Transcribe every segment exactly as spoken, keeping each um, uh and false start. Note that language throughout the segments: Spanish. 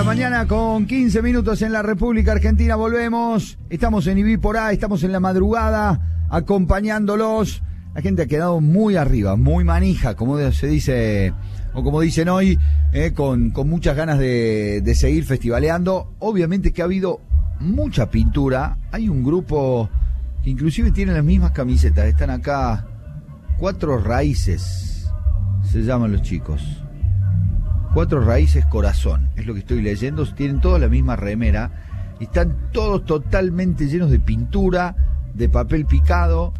Mañana con quince minutos en la República Argentina, volvemos, estamos en Ibí por A, estamos en la madrugada acompañándolos. La gente ha quedado muy arriba, muy manija, como se dice, o como dicen hoy, eh, con, con muchas ganas de, de seguir festivaleando. Obviamente que ha habido mucha pintura, hay un grupo que inclusive tiene las mismas camisetas, están acá, Cuatro Raíces, se llaman los chicos. Cuatro Raíces Corazón, es lo que estoy leyendo, tienen todos la misma remera, están todos totalmente llenos de pintura, de papel picado,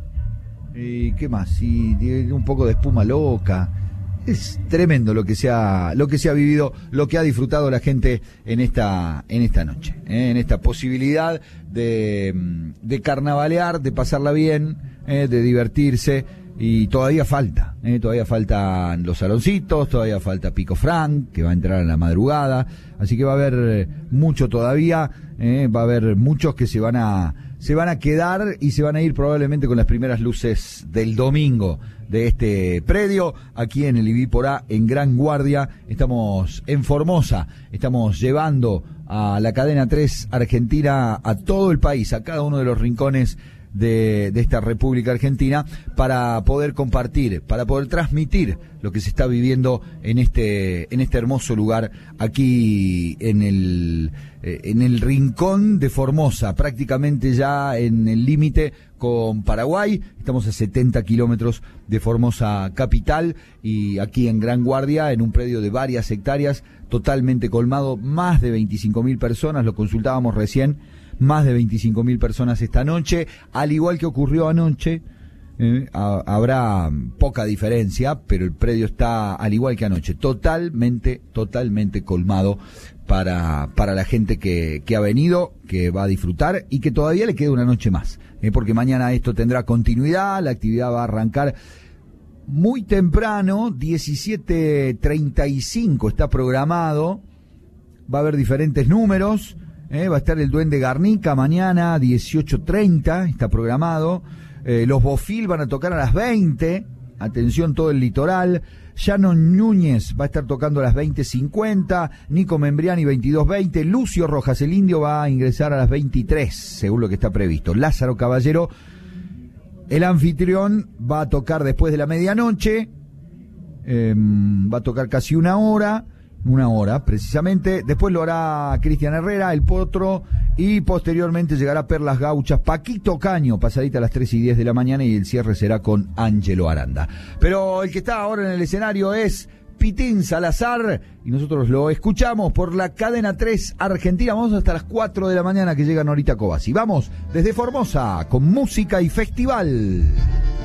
y qué más, y un poco de espuma loca. Es tremendo lo que se ha, lo que se ha vivido, lo que ha disfrutado la gente en esta, en esta noche, ¿eh? En esta posibilidad de, de carnavalear, de pasarla bien, ¿eh? De divertirse. Y todavía falta, ¿eh? todavía faltan los saloncitos, todavía falta Pico Frank, que va a entrar en la madrugada, así que va a haber mucho todavía, ¿eh? va a haber muchos que se van a se van a quedar y se van a ir probablemente con las primeras luces del domingo de este predio, aquí en el Ibí por A, en Gran Guardia. Estamos en Formosa, estamos llevando a la cadena tres Argentina a todo el país, a cada uno de los rincones De, de esta República Argentina, para poder compartir, para poder transmitir lo que se está viviendo en este en este hermoso lugar aquí en el eh, en el rincón de Formosa, prácticamente ya en el límite con Paraguay. Estamos a setenta kilómetros de Formosa capital y aquí en Gran Guardia, en un predio de varias hectáreas, totalmente colmado, más de veinticinco mil personas, lo consultábamos recién. Más de veinticinco mil personas esta noche, al igual que ocurrió anoche. Eh, a, habrá poca diferencia, pero el predio está al igual que anoche, totalmente, totalmente colmado para, para la gente que, que ha venido, que va a disfrutar y que todavía le queda una noche más, eh, porque mañana esto tendrá continuidad, la actividad va a arrancar muy temprano, diecisiete treinta y cinco está programado, va a haber diferentes números. Eh, va a estar el Duende Garnica mañana, dieciocho treinta, está programado. Eh, los Bofil van a tocar a las veinte. Atención, todo el litoral. Shannon Núñez va a estar tocando a las veinte cincuenta. Nico Membriani, veintidós veinte. Lucio Rojas, el Indio, va a ingresar a las veintitrés, según lo que está previsto. Lázaro Caballero, el anfitrión, va a tocar después de la medianoche. Eh, va a tocar casi una hora. Una hora, precisamente. Después lo hará Cristian Herrera, el Potro, y posteriormente llegará Perlas Gauchas, Paquito Caño, pasadita a las tres y diez de la mañana, y el cierre será con Ángelo Aranda. Pero el que está ahora en el escenario es Pitín Salazar, y nosotros lo escuchamos por la cadena tres Argentina. Vamos hasta las cuatro de la mañana, que llega Norita Cobasi. Vamos desde Formosa, con música y festival.